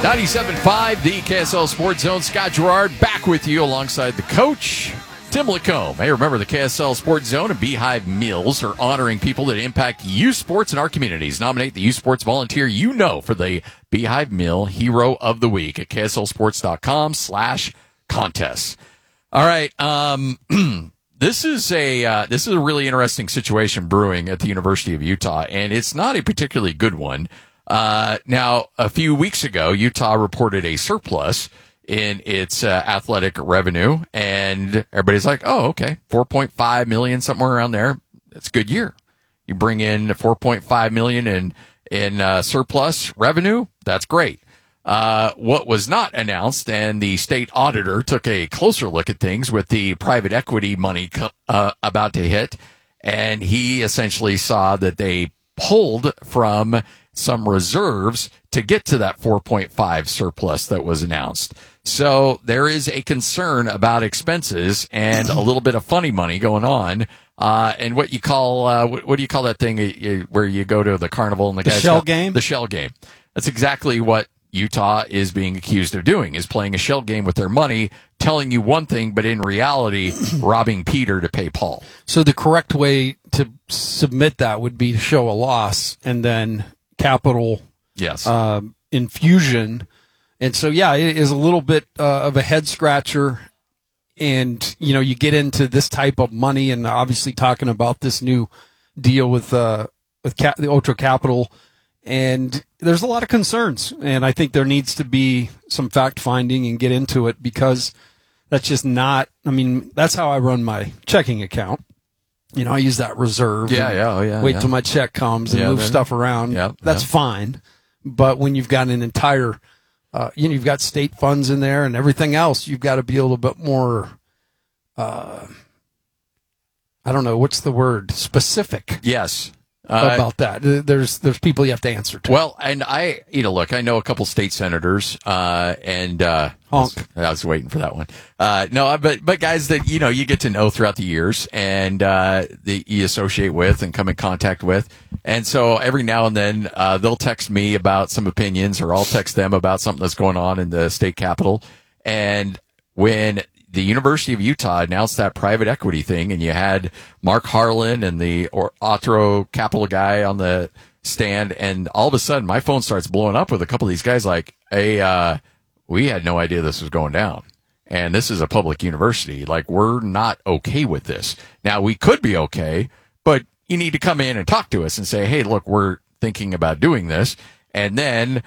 97.5, the KSL Sports Zone. Scott Gerard back with you alongside the coach, Tim Lacombe. Hey, remember the KSL Sports Zone and Beehive Meals are honoring people that impact youth sports in our communities. Nominate the youth sports volunteer you know for the Beehive Meal Hero of the Week at KSLSports.com/contests. All right. This is a really interesting situation brewing at the University of Utah, and it's not a particularly good one. Now, a few weeks ago, Utah reported a surplus in its athletic revenue, and everybody's like, oh, okay, 4.5 million, somewhere around there. That's a good year. You bring in 4.5 million in surplus revenue. That's great. What was not announced, and the state auditor took a closer look at things with the private equity money about to hit, and he essentially saw that they pulled from some reserves to get to that 4.5 surplus that was announced. So there is a concern about expenses and a little bit of funny money going on. And what you call, what do you call that thing where you go to the carnival and the guys shell game? The shell game. That's exactly what Utah is being accused of doing, is playing a shell game with their money, telling you one thing, but in reality, robbing Peter to pay Paul. So the correct way to submit that would be to show a loss and then capital infusion. And so, yeah, it is a little bit of a head scratcher. And, you know, you get into this type of money, and obviously talking about this new deal with the Ultra Capital. And there's a lot of concerns. And I think there needs to be some fact finding and get into it, because that's just not, I mean, that's how I run my checking account. You know, I use that reserve. Wait till my check comes and move stuff around. That's fine. But when you've got an entire, you've got state funds in there and everything else, you've got to be a little bit more, I don't know, what's the word? Specific. Yes. About that. There's people you have to answer to. Well, and I know a couple state senators, and, honk. I was waiting for that one. No, but guys that, you get to know throughout the years and, that you associate with and come in contact with. And so every now and then, they'll text me about some opinions, or I'll text them about something that's going on in the state capitol. And when the University of Utah announced that private equity thing, and you had Mark Harlan and the Ultra Capital guy on the stand, and all of a sudden my phone starts blowing up with a couple of these guys like, hey, we had no idea this was going down. And this is a public university. Like, we're not okay with this. Now, we could be okay, but you need to come in and talk to us and say, hey, look, we're thinking about doing this. And then,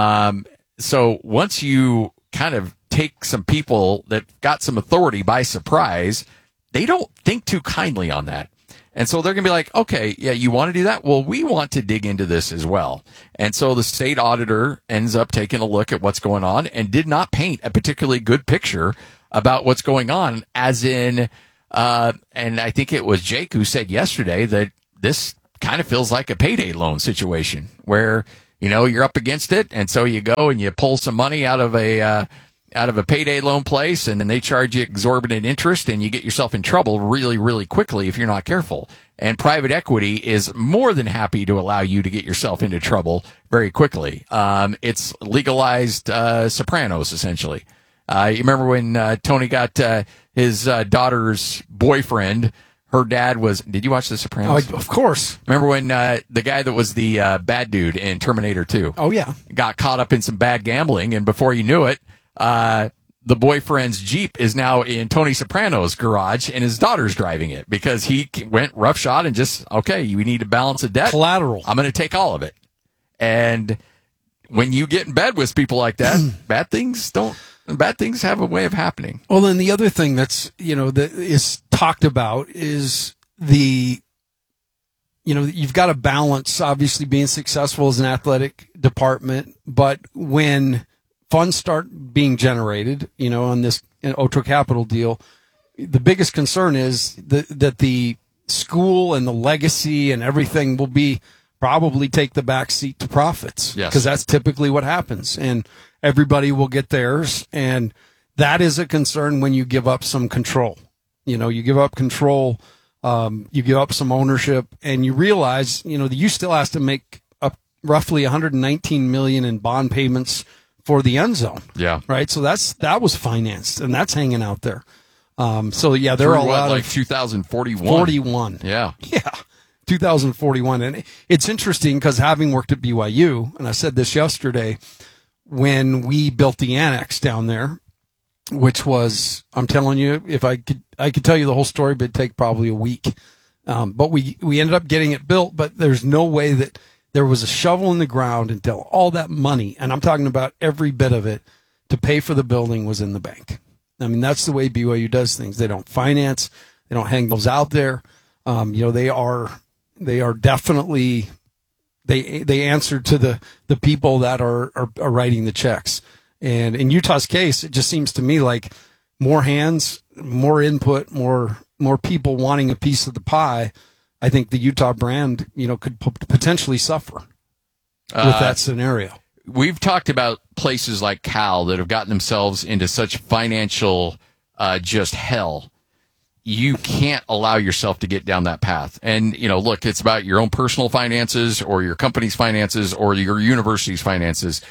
so once you kind of take some people that got some authority by surprise, they don't think too kindly on that. And so they're going to be like, okay, yeah, you want to do that? Well, we want to dig into this as well. And so the state auditor ends up taking a look at what's going on and did not paint a particularly good picture about what's going on, as in, and I think it was Jake who said yesterday that this kind of feels like a payday loan situation where, you're up against it. And so you go and you pull some money out of a payday loan place, and then they charge you exorbitant interest, and you get yourself in trouble really, really quickly if you're not careful. And private equity is more than happy to allow you to get yourself into trouble very quickly. It's legalized Sopranos, essentially. You remember when Tony got his daughter's boyfriend, her dad was... Did you watch The Sopranos? Oh, of course. Remember when the guy that was the bad dude in Terminator 2? Oh, yeah. Got caught up in some bad gambling, and before you knew it, the boyfriend's Jeep is now in Tony Soprano's garage, and his daughter's driving it because he went roughshod and just, okay, you need to balance a debt. Collateral. I'm going to take all of it. And when you get in bed with people like that, bad things have a way of happening. Well, then the other thing that's, that is talked about is you've got to balance, obviously, being successful as an athletic department, but when funds start being generated, on this Ultra Capital deal, the biggest concern is that the school and the legacy and everything will be probably take the back seat to profits. Yes. Because that's typically what happens. And everybody will get theirs. And that is a concern when you give up some control. You give up control, you give up some ownership, and you realize, that you still has to make up roughly $119 million in bond payments for the end zone. Yeah. Right. So that was financed, and that's hanging out there. So yeah, there Through are a lot like of 2041. 41. Yeah. Yeah. 2041. And it's interesting because having worked at BYU, and I said this yesterday, when we built the annex down there, which was, I'm telling you, if I could tell you the whole story, but it'd take probably a week. But we ended up getting it built, but there's no way that there was a shovel in the ground until all that money, and I'm talking about every bit of it, to pay for the building was in the bank. I mean, that's the way BYU does things. They don't finance. They don't hang those out there. They are definitely, they answer to the people that are writing the checks. And in Utah's case, it just seems to me like more hands, more input, more people wanting a piece of the pie. I think the Utah brand, could potentially suffer with that scenario. We've talked about places like Cal that have gotten themselves into such financial just hell. You can't allow yourself to get down that path. And, look, it's about your own personal finances or your company's finances or your university's finances.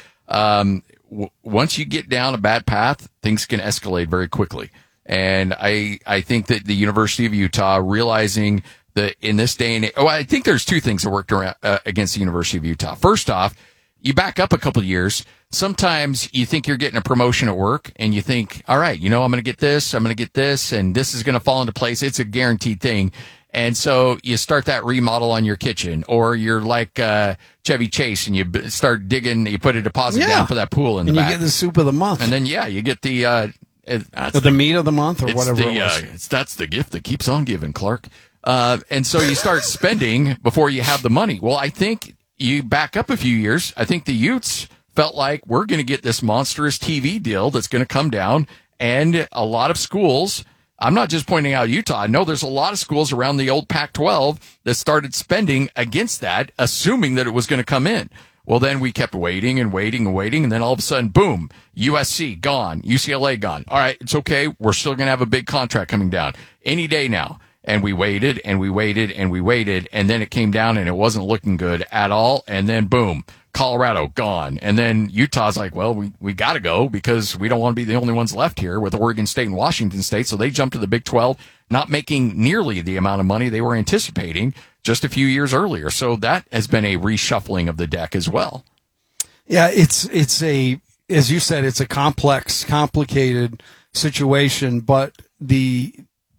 Once you get down a bad path, things can escalate very quickly. And I think that the University of Utah, realizing that in this day and age, I think there's two things that worked around, against the University of Utah. First off, you back up a couple of years. Sometimes you think you're getting a promotion at work and you think, all right, I'm going to get this, and this is going to fall into place. It's a guaranteed thing. And so you start that remodel on your kitchen, or you're like Chevy Chase and you start digging, you put a deposit down for that pool in the back. And you get the soup of the month. And then, you get the meat of the month or whatever it was. That's the gift that keeps on giving, Clark. And so you start spending before you have the money. Well, I think you back up a few years. I think the Utes felt like we're going to get this monstrous TV deal that's going to come down, and a lot of schools, I'm not just pointing out Utah, I know there's a lot of schools around the old Pac-12 that started spending against that, assuming that it was going to come in. Well, then we kept waiting and waiting and waiting, and then all of a sudden, boom, USC gone, UCLA gone. All right, it's okay. We're still going to have a big contract coming down any day now. And we waited and we waited and we waited, and then it came down and it wasn't looking good at all. And then boom, Colorado gone. And then Utah's like, well, we got to go because we don't want to be the only ones left here with Oregon State and Washington State. So they jumped to the Big 12, not making nearly the amount of money they were anticipating just a few years earlier. So that has been a reshuffling of the deck as well. Yeah, it's as you said, it's a complex, complicated situation, but the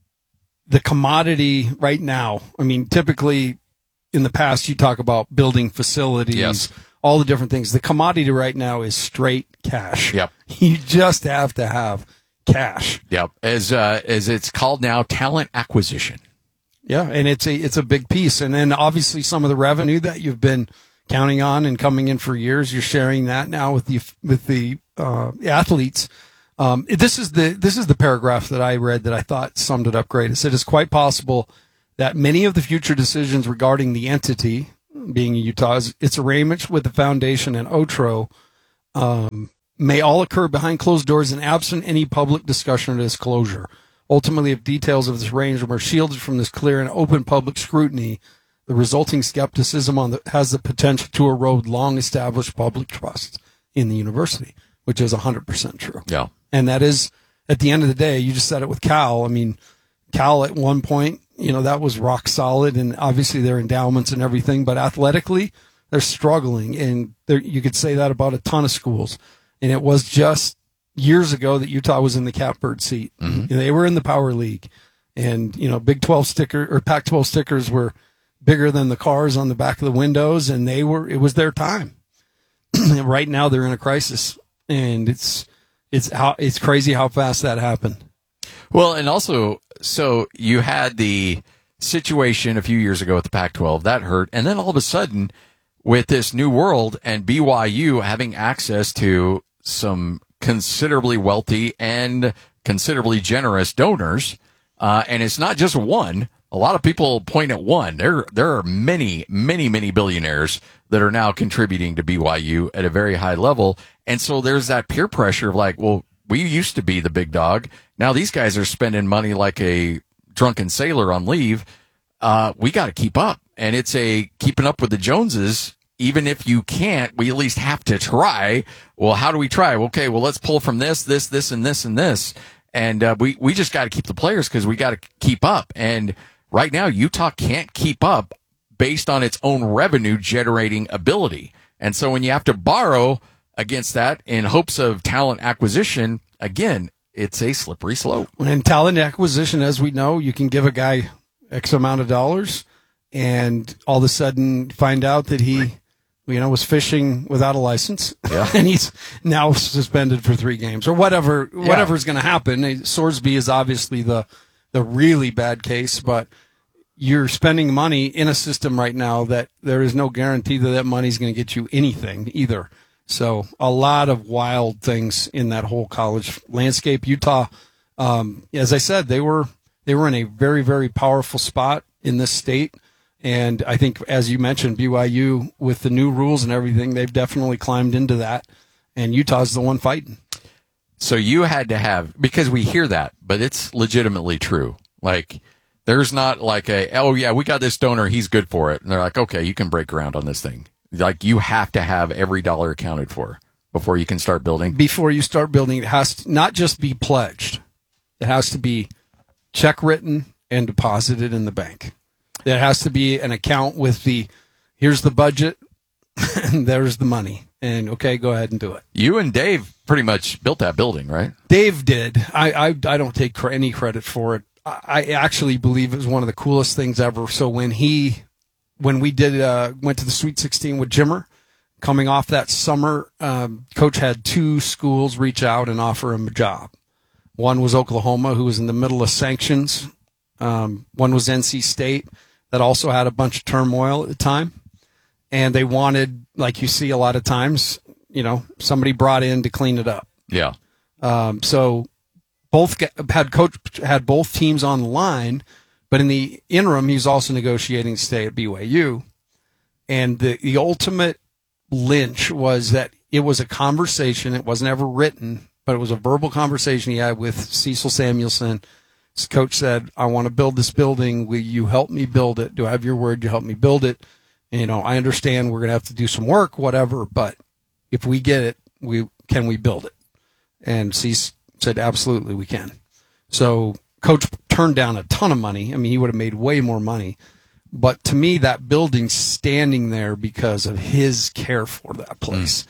commodity right now, I mean, typically in the past, you talk about building facilities, yes, all the different things. The commodity right now is straight cash. Yep. You just have to have cash. Yep. As it's called now, talent acquisition. Yeah. And it's a big piece. And then obviously some of the revenue that you've been counting on and coming in for years, you're sharing that now with the athletes. This is the paragraph that I read that I thought summed it up great. It said, it's quite possible that many of the future decisions regarding the entity, being Utah's, its arrangement with the foundation and Otro, may all occur behind closed doors and absent any public discussion or disclosure. Ultimately, if details of this arrangement are shielded from this clear and open public scrutiny, the resulting skepticism has the potential to erode long-established public trust in the university, which is 100% true. Yeah. And that is, at the end of the day, you just said it with Cal. I mean, Cal at one point, that was rock solid, and obviously their endowments and everything, but athletically, they're struggling. And you could say that about a ton of schools. And it was just years ago that Utah was in the catbird seat. Mm-hmm. They were in the Power League. And, Big 12 sticker or Pac-12 stickers were bigger than the cars on the back of the windows, and it was their time. Right now they're in a crisis, and it's crazy how fast that happened. Well, and also, so you had the situation a few years ago with the Pac-12 that hurt, and then all of a sudden, with this new world and BYU having access to some considerably wealthy and considerably generous donors, and it's not just one. A lot of people point at one. There are many, many, many billionaires that are now contributing to BYU at a very high level. And so there's that peer pressure of like, well, we used to be the big dog. Now these guys are spending money like a drunken sailor on leave. We got to keep up. And it's keeping up with the Joneses even if you can't, we at least have to try. Well, how do we try? Okay, well, let's pull from this, and this, and this. And we just got to keep the players because we got to keep up. And right now, Utah can't keep up based on its own revenue generating ability. And so when you have to borrow against that in hopes of talent acquisition, again, it's a slippery slope. And talent acquisition, as we know, you can give a guy X amount of dollars and all of a sudden find out that he, was fishing without a license. Yeah. And he's now suspended for 3 games or whatever's going to happen. Sorsby is obviously the really bad case, but you're spending money in a system right now that there is no guarantee that money's going to get you anything either. So a lot of wild things in that whole college landscape. Utah, as I said, they were in a very, very powerful spot in this state. And I think, as you mentioned, BYU, with the new rules and everything, they've definitely climbed into that. And Utah's the one fighting. So you had to have, because we hear that, but it's legitimately true. Like, there's not like we got this donor, he's good for it. And they're like, okay, you can break ground on this thing. Like, you have to have every dollar accounted for before you can start building. Before you start building, it has to not just be pledged. It has to be check written and deposited in the bank. There has to be an account with here's the budget and there's the money. And okay, go ahead and do it. You and Dave pretty much built that building, right? Dave did. I don't take any credit for it. I actually believe it was one of the coolest things ever. So when we went to the Sweet 16 with Jimmer, coming off that summer, Coach had 2 schools reach out and offer him a job. One was Oklahoma, who was in the middle of sanctions. One was NC State, that also had a bunch of turmoil at the time. And they wanted, like you see a lot of times, somebody brought in to clean it up. Yeah. So Coach had both teams on the line, but in the interim, he was also negotiating to stay at BYU. And the ultimate lynch was that it was a conversation. It wasn't ever written, but it was a verbal conversation he had with Cecil Samuelson. His coach said, I want to build this building. Will you help me build it? Do I have your word to help me build it? And, I understand we're going to have to do some work, whatever, but if we get it, can we build it? And Cecil said, absolutely, we can. So Coach turned down a ton of money. I mean, he would have made way more money. But to me, that building's standing there because of his care for that place.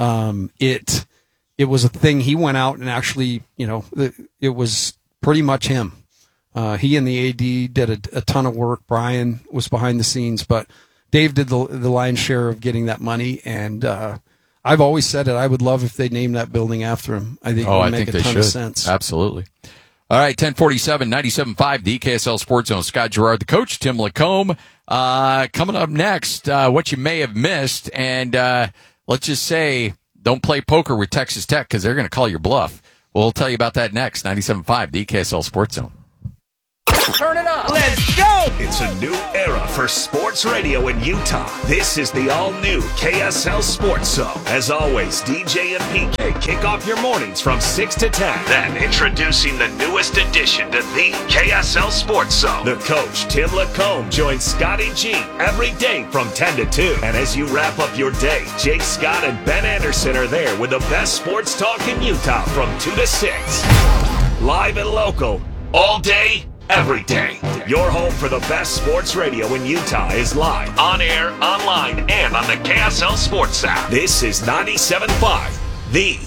It was a thing. He went out and actually, it was pretty much him. He and the AD did a ton of work. Brian was behind the scenes, but Dave did the lion's share of getting that money. And I've always said it. I would love if they named that building after him. I think it would make a ton of sense. Absolutely. All right, 1047, 97.5, the KSL Sports Zone. Scott Gerard, the coach, Tim Lacombe. Coming up next, what you may have missed. And let's just say, don't play poker with Texas Tech because they're going to call your bluff. We'll tell you about that next. 97.5, the KSL Sports Zone. Turn it up. Let's go. It's a new era for sports radio in Utah. This is the all-new KSL Sports Zone. As always, DJ and PK kick off your mornings from 6 to 10. Then introducing the newest addition to the KSL Sports Zone. The coach, Tim Lacombe, joins Scotty G every day from 10 to 2. And as you wrap up your day, Jake Scott and Ben Anderson are there with the best sports talk in Utah from 2 to 6. Live and local, all day, every day. Your home for the best sports radio in Utah is live, on air, online, and on the KSL Sports app. This is 97.5, the.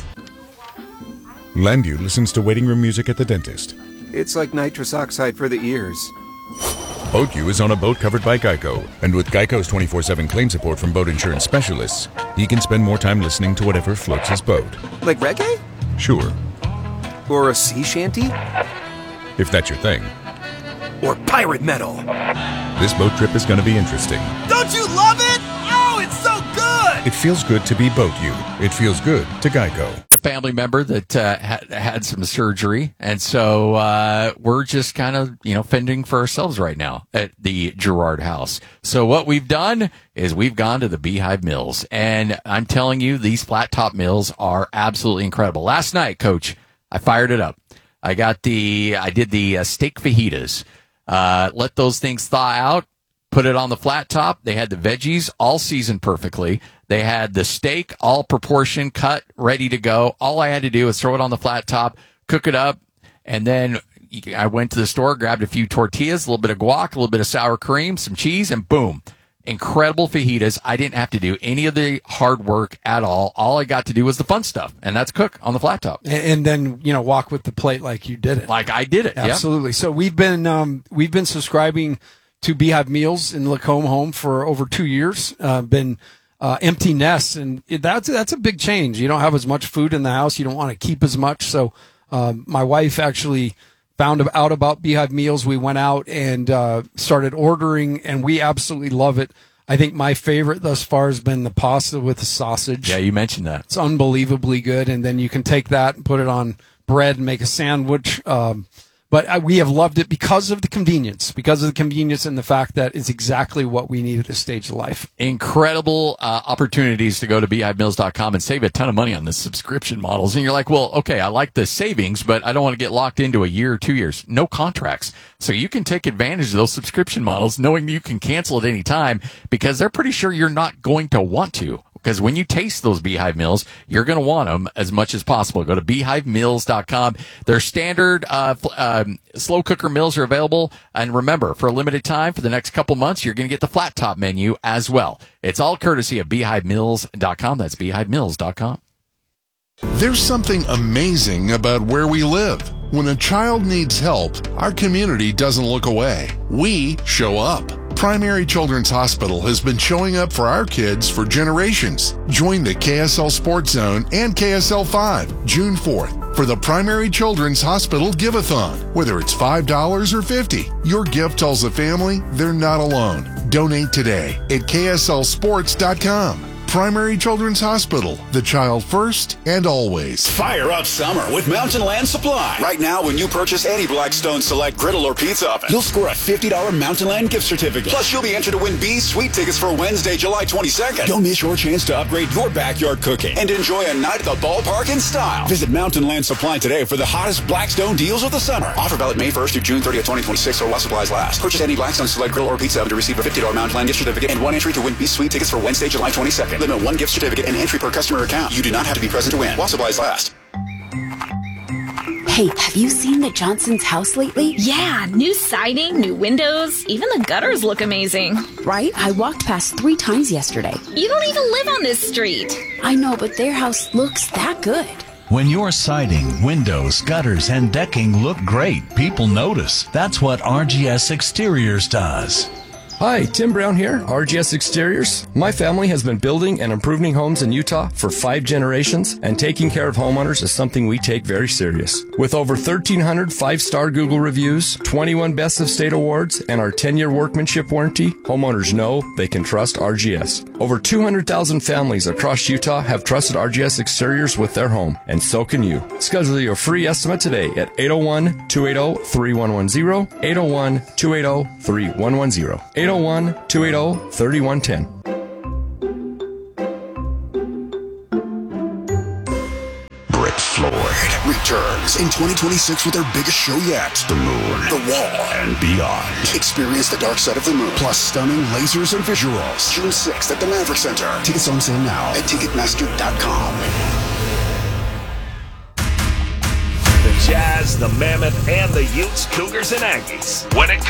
Landu listens to waiting room music at the dentist. It's like nitrous oxide for the ears. BoatU is on a boat covered by Geico, and with Geico's 24/7 claim support from boat insurance specialists, he can spend more time listening to whatever floats his boat. Like reggae? Sure. Or a sea shanty? If that's your thing. Or pirate metal? This boat trip is going to be interesting. Don't you love it? Oh, it's so good. It feels good to be BoatU. It feels good to Geico. Family member that had some surgery, and so we're just kind of fending for ourselves right now at the Gerard house. So what we've done is we've gone to the Beehive Mills, and I'm telling you, these flat top meals are absolutely incredible. Last night, Coach, I fired it up. I did the steak fajitas. Let those things thaw out. put it on the flat top. They had the veggies all seasoned perfectly. They had the steak all proportioned, cut, ready to go. All I had to do was throw it on the flat top, cook it up, and then I went to the store, grabbed a few tortillas, a little bit of guac, a little bit of sour cream, some cheese, and boom. Incredible fajitas. I didn't have to do any of the hard work at all. All I got to do was the fun stuff, and that's cook on the flat top. And then, walk with the plate like you did it. Like I did it. Absolutely. Yeah. So we've been subscribing to Beehive Meals in Lacombe Home for over 2 years. Been empty nests, and that's a big change. You don't have as much food in the house. You don't want to keep as much. So my wife actually found out about Beehive Meals. We went out and started ordering, and we absolutely love it. I think my favorite thus far has been the pasta with the sausage. Yeah, you mentioned that. It's unbelievably good, and then you can take that and put it on bread and make a sandwich. But we have loved it because of the convenience and the fact that it's exactly what we need at this stage of life. Incredible opportunities to go to beehivemeals.com and save a ton of money on the subscription models. And you're like, well, okay, I like the savings, but I don't want to get locked into a year or 2 years. No contracts. So you can take advantage of those subscription models knowing you can cancel at any time because they're pretty sure you're not going to want to. Because when you taste those Beehive Meals, you're going to want them as much as possible. Go to beehivemeals.com. Their standard slow cooker meals are available. And remember, for a limited time, for the next couple months, you're going to get the flat top menu as well. It's all courtesy of beehivemeals.com. That's beehivemeals.com. There's something amazing about where we live. When a child needs help, our community doesn't look away. We show up. Primary Children's Hospital has been showing up for our kids for generations. Join the KSL Sports Zone and KSL 5, June 4th, for the Primary Children's Hospital Give-a-thon. Whether it's $5 or $50, your gift tells the family they're not alone. Donate today at KSLSports.com. Primary Children's Hospital, the child first and always. Fire up summer with Mountain Land Supply. Right now, when you purchase any Blackstone Select griddle or pizza oven, you'll score a $50 Mountain Land gift certificate. Plus, you'll be entered to win B's Sweet tickets for Wednesday, July 22nd. Don't miss your chance to upgrade your backyard cooking and enjoy a night at the ballpark in style. Visit Mountain Land Supply today for the hottest Blackstone deals of the summer. Offer valid May 1st through June 30th, 2026, or while supplies last. Purchase any Blackstone Select griddle or pizza oven to receive a $50 Mountain Land gift certificate and one entry to win B's Sweet tickets for Wednesday, July 22nd. Limit one gift certificate and entry per customer account. You do not have to be present to win. While supplies last. Hey, have you seen the Johnson's house lately? Yeah, new siding, new windows, even the gutters look amazing. Right? I walked past 3 times yesterday. You don't even live on this street. I know, but their house looks that good. When your siding, windows, gutters, and decking look great, people notice. That's what RGS Exteriors does. Hi, Tim Brown here, RGS Exteriors. My family has been building and improving homes in Utah for 5 generations, and taking care of homeowners is something we take very serious. With over 1,300 5-star Google reviews, 21 Best of State awards, and our 10-year workmanship warranty, homeowners know they can trust RGS. Over 200,000 families across Utah have trusted RGS Exteriors with their home, and so can you. Schedule your free estimate today at 801-280-3110, 801-280-3110, 801-280-3110. Brett Floyd returns in 2026 with their biggest show yet. The Moon, The Wall, and beyond. Experience the dark side of the moon, plus stunning lasers and visuals. June 6th at the Maverick Center. Tickets on sale now at Ticketmaster.com. The Jazz, the Mammoth, and the Utes, Cougars, and Aggies. When it